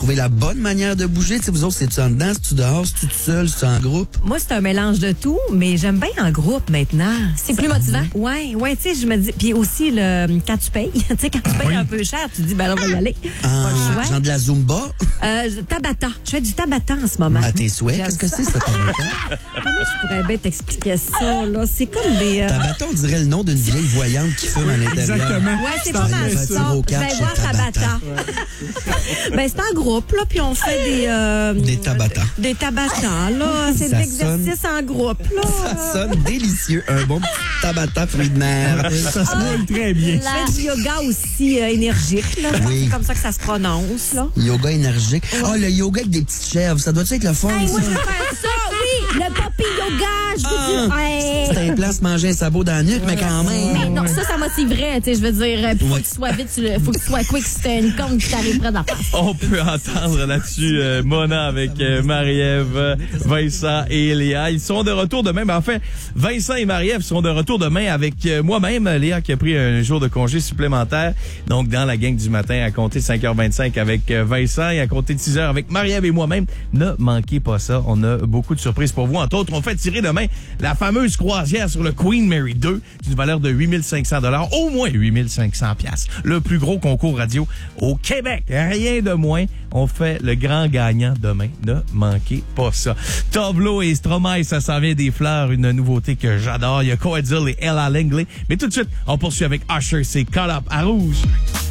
trouvé la bonne manière de bouger? T'sais, vous autres, c'est-tu en dedans, c'est-tu dehors, c'est-tu tout seul, c'est-tu en groupe? Moi, c'est un mélange de tout, mais j'aime bien en groupe maintenant. C'est plus motivant. Ouais, tu sais, je me dis. Puis aussi, quand tu payes, tu sais, quand tu payes un peu cher, tu te dis, ben là, on va y aller. Pas le choix. Genre de la Zumba? Tabata. Je fais du Tabata en ce moment. À tes souhaits, J'aime qu'est-ce que ça. c'est, ça, Tabata? Comment je pourrais bien t'expliquer ça, là? C'est comme des. Tabata, on dirait le nom d'une vieille voyante qui fume à l'intérieur. Exactement. Ouais, c'est pas mal ça. ça. Au Je catch vais chez voir Tabata. Ben, c'est en groupe, là, puis on fait Des Tabata. Des Tabata, là. C'est de Ça l'exercice en groupe, là. Ça sonne délicieux. Un bon petit Tabata fruit de mer. Ça se roule très bien. Je fais du yoga aussi énergique, là. Oui. C'est comme ça que ça se prononce, là. Yoga énergique. Le yoga avec des petites chèvres. Ça doit être le fun, Hey, moi, je ça? veux faire ça, oui! Le poppy yoga, je vous dis. Hey. C'est un plan se manger un sabot dans la nuque, mais quand même. Mais non, ça motiverait, tu sais, je veux dire, faut Ouais. que tu sois vite, faut que tu sois quick, si t'as une conne qui t'arrive près d'en face. On peut entendre là-dessus Mona avec Marie-Ève, Vincent et Léa. Ils sont de retour demain. Mais enfin, Vincent et Marie-Ève sont de retour demain avec moi-même, Léa qui a pris un jour de congé supplémentaire. Donc, dans la gang du matin, à compter de 5h25 avec Vincent et à compter de 6h avec Marie-Ève et moi-même. Ne manquez pas ça. On a beaucoup de surprises pour vous. Entre autres, on fait tirer demain la fameuse croisière sur le Queen Mary 2 d'une valeur de 8 500 $, au moins 8 500 $. Le plus gros concours radio au Québec. Rien de moins. On fait le grand gagnant demain. Ne manquez pas ça. Tovlo et Stromae, ça s'en vient des fleurs. Une nouveauté que j'adore. Il y a Coedzil et Ella Langley. Mais tout de suite, on poursuit avec Usher. C'est Call Up à Rouge.